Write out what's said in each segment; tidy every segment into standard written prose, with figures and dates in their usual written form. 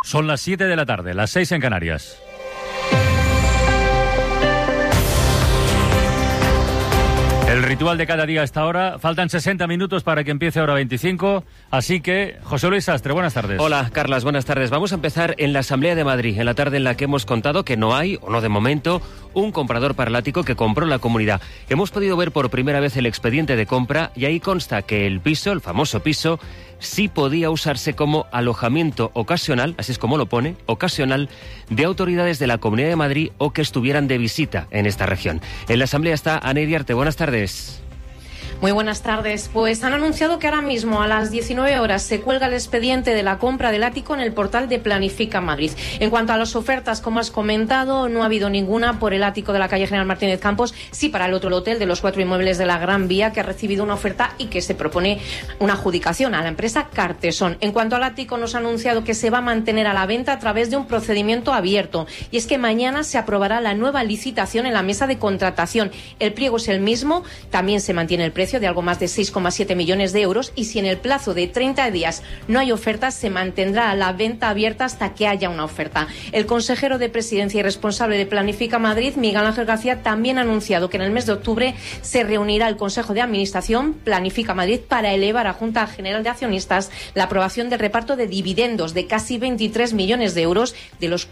Son las 7 de la tarde, las 6 en Canarias. El ritual de cada día a esta hora. Faltan 60 minutos para que empiece hora 25. Así que, José Luis Sastre, buenas tardes. Hola, Carlas, buenas tardes. Vamos a empezar en la Asamblea de Madrid, en la tarde en la que hemos contado que no hay, o no de momento, un comprador para el ático que compró la comunidad. Hemos podido ver por primera vez el expediente de compra y ahí consta que el piso, el famoso piso, sí podía usarse como alojamiento ocasional, así es como lo pone, ocasional, de autoridades de la Comunidad de Madrid o que estuvieran de visita en esta región. En la Asamblea está Ana Iriarte. Buenas tardes. Muy buenas tardes. Pues han anunciado que ahora mismo a las 19 horas se cuelga el expediente de la compra del ático en el portal de Planifica Madrid. En cuanto a las ofertas, como has comentado, no ha habido ninguna por el ático de la calle General Martínez Campos, sí para el otro hotel de los 4 inmuebles de la Gran Vía, que ha recibido una oferta y que se propone una adjudicación a la empresa Cartesón. En cuanto al ático, nos ha anunciado que se va a mantener a la venta a través de un procedimiento abierto. Y es que mañana se aprobará la nueva licitación en la mesa de contratación. El pliego es el mismo, también se mantiene el precio de algo más de 6,7 millones de euros y si en el plazo de 30 días no hay ofertas, se mantendrá la venta abierta hasta que haya una oferta. El consejero de Presidencia y responsable de Planifica Madrid, Miguel Ángel García, también ha anunciado que en el mes de octubre se reunirá el Consejo de Administración Planifica Madrid para elevar a Junta General de Accionistas la aprobación del reparto de dividendos de casi 23 millones de euros, de los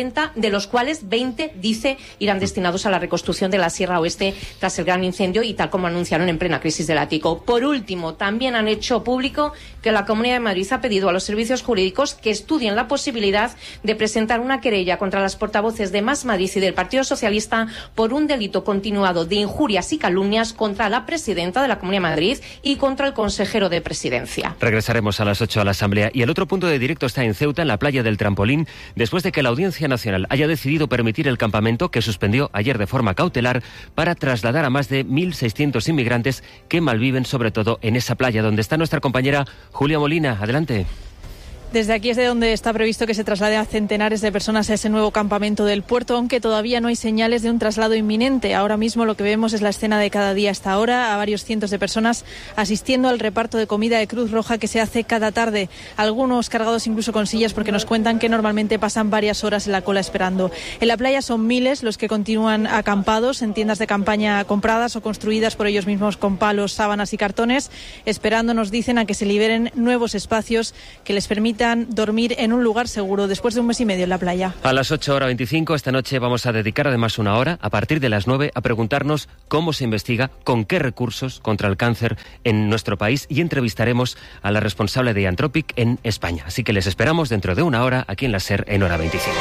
cuales 20, dice, irán destinados a la reconstrucción de la Sierra Oeste tras el gran incendio y tal como anunciaron en plena crisis del ático. Por último, también han hecho público que la Comunidad de Madrid ha pedido a los servicios jurídicos que estudien la posibilidad de presentar una querella contra las portavoces de Más Madrid y del Partido Socialista por un delito continuado de injurias y calumnias contra la presidenta de la Comunidad de Madrid y contra el consejero de Presidencia. Regresaremos a las 8 a la Asamblea y el otro punto de directo está en Ceuta, en la playa del Trampolín, después de que la Audiencia Nacional haya decidido permitir el campamento que suspendió ayer de forma cautelar para trasladar a más de 1.600 inmigrantes que malviven sobre todo en esa playa donde está nuestra compañera Julia Molina. Adelante. Desde aquí es de donde está previsto que se traslade a centenares de personas a ese nuevo campamento del puerto, aunque todavía no hay señales de un traslado inminente. Ahora mismo lo que vemos es la escena de cada día hasta ahora, a varios cientos de personas asistiendo al reparto de comida de Cruz Roja que se hace cada tarde. Algunos cargados incluso con sillas porque nos cuentan que normalmente pasan varias horas en la cola esperando. En la playa son miles los que continúan acampados en tiendas de campaña compradas o construidas por ellos mismos con palos, sábanas y cartones, esperando, nos dicen, a que se liberen nuevos espacios que les permitan dormir en un lugar seguro después de un mes y medio en la playa. A las 8:25 esta noche vamos a dedicar además una hora, a partir de las 9, a preguntarnos cómo se investiga, con qué recursos contra el cáncer en nuestro país y entrevistaremos a la responsable de Anthropic en España. Así que les esperamos dentro de una hora aquí en la SER en hora 25.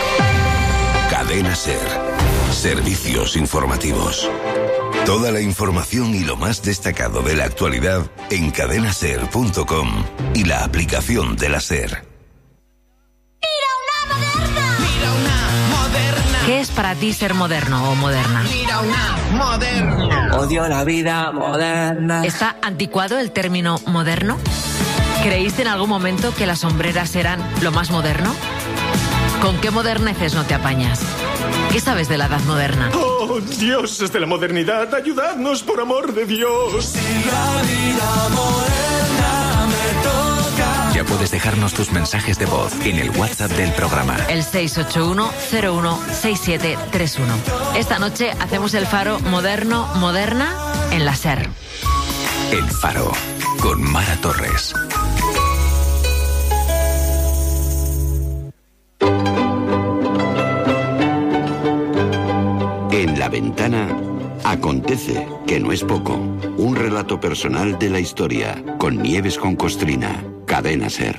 Cadena SER. Servicios informativos. Toda la información y lo más destacado de la actualidad en cadenaser.com y la aplicación de la SER. ¿Qué es para ti ser moderno o moderna? Mira una moderna. Odio la vida moderna. ¿Está anticuado el término moderno? ¿Creíste en algún momento que las sombreras eran lo más moderno? ¿Con qué moderneces no te apañas? ¿Qué sabes de la edad moderna? ¡Oh, dioses de la modernidad! ¡Ayudadnos, por amor de Dios! Si la vida moderna me toca. Ya puedes dejarnos tus mensajes de voz en el WhatsApp del programa. El 681-016731. Esta noche hacemos el Faro moderno-moderna en la SER. El Faro, con Mara Torres. En La Ventana acontece, que no es poco, un relato personal de la historia, con Nieves con Costrina, Cadena SER.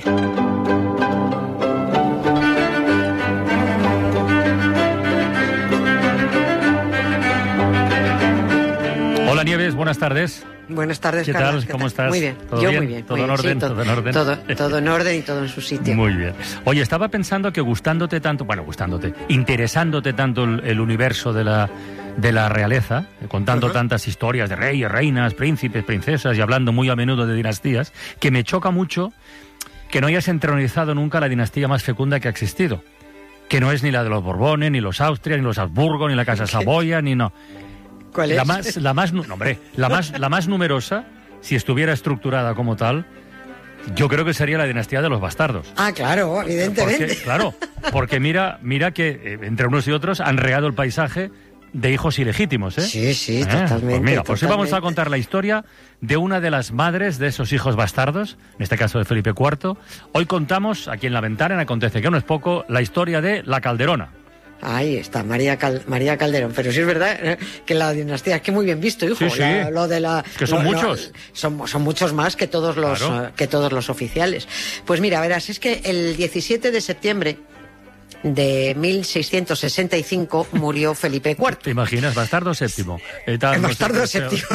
Hola Nieves, buenas tardes. Buenas tardes, ¿Qué Carlos. tal? ¿Cómo estás? Muy bien. ¿Todo Yo bien? muy bien. ¿Todo muy en bien. orden? Sí, ¿Todo en orden? Todo en orden y todo en su sitio. Muy bien. Oye, estaba pensando que interesándote tanto el universo de la realeza, contando tantas historias de reyes, reinas, príncipes, princesas y hablando muy a menudo de dinastías, que me choca mucho que no hayas entronizado nunca la dinastía más fecunda que ha existido, que no es ni la de los Borbones, ni los Austrias, ni los Habsburgo, ni la Casa Saboya, ni no. ¿Cuál es? La más numerosa, si estuviera estructurada como tal, Yo creo que sería la dinastía de los bastardos. Ah, claro, evidentemente. Porque mira que entre unos y otros han regado el paisaje de hijos ilegítimos, ¿eh? Sí, totalmente. Pues mira, pues hoy vamos a contar la historia de una de las madres de esos hijos bastardos, en este caso de Felipe IV. Hoy contamos, aquí en La Ventana, en Acontece que no es poco, la historia de la Calderona. Ahí está, María Calderón. Pero sí es verdad que la dinastía, es que muy bien visto, hijo. Sí. Lo de la, es que son muchos. Son muchos más que todos los oficiales. Pues mira, verás, es que el 17 de septiembre de 1665 murió Felipe IV. ¿Te imaginas? Bastardo séptimo. Bastardo séptimo.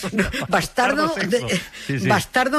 Bastardo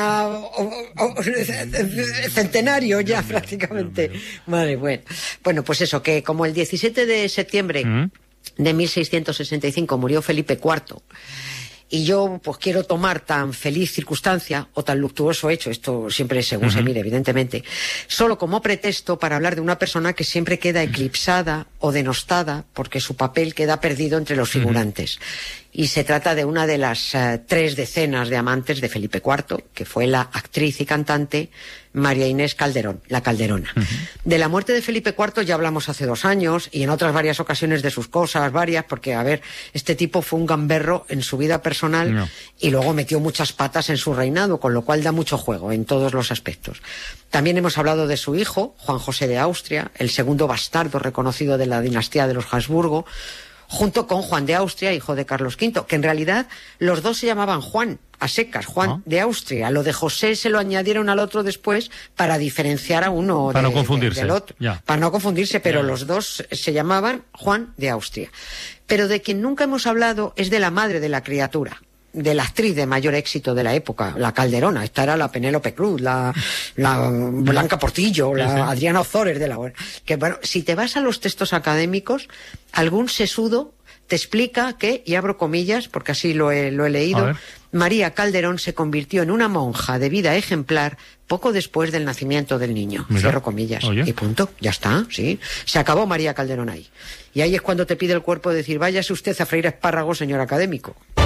centenario ya prácticamente. Vale, bueno, pues eso, que como el 17 de septiembre de 1665 murió Felipe IV, y yo pues quiero tomar tan feliz circunstancia o tan luctuoso hecho, esto siempre según se mire, evidentemente, solo como pretexto para hablar de una persona que siempre queda eclipsada o denostada porque su papel queda perdido entre los figurantes. Y se trata de una de las 3 decenas de amantes de Felipe IV, que fue la actriz y cantante María Inés Calderón, la Calderona. De la muerte de Felipe IV ya hablamos hace 2 años y en otras varias ocasiones de sus cosas, porque, a ver, este tipo fue un gamberro en su vida personal y luego metió muchas patas en su reinado, con lo cual da mucho juego en todos los aspectos. También hemos hablado de su hijo, Juan José de Austria, el segundo bastardo reconocido de la dinastía de los Habsburgo, junto con Juan de Austria, hijo de Carlos V, que en realidad los dos se llamaban Juan, a secas, Juan de Austria. Lo de José se lo añadieron al otro después para diferenciar a uno para no confundirse. del otro. Para no confundirse, pero los dos se llamaban Juan de Austria. Pero de quien nunca hemos hablado es de la madre de la criatura, de la actriz de mayor éxito de la época, la Calderona. Esta era la Penélope Cruz, la Blanca Portillo, la Adriana Ozores de la... Que bueno, si te vas a los textos académicos, algún sesudo te explica que, y abro comillas, porque así lo he leído, María Calderón se convirtió en una monja de vida ejemplar poco después del nacimiento del niño. Mira. Cierro comillas. Oye. Y punto. Ya está, sí. Se acabó María Calderón ahí. Y ahí es cuando te pide el cuerpo decir, váyase usted a freír espárragos, señor académico.